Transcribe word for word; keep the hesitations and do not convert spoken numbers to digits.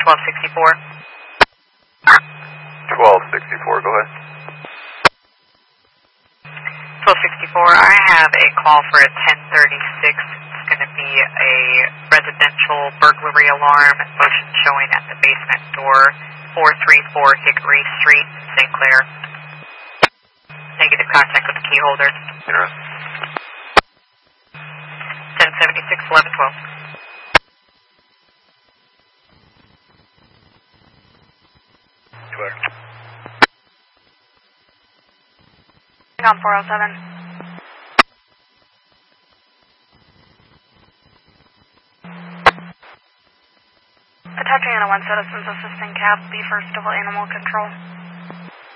twelve sixty-four. twelve sixty-four, go ahead. twelve sixty-four, I have a call for a ten thirty-six. It's going to be a residential burglary alarm, motion showing at the basement door, four thirty-four Hickory Street, Saint Clair. Negative contact with the key holder. Interesting. ten seventy-six, eleven twelve. Clear. On four oh seven. Attaching in a one citizens assistant cab, B for civil animal control.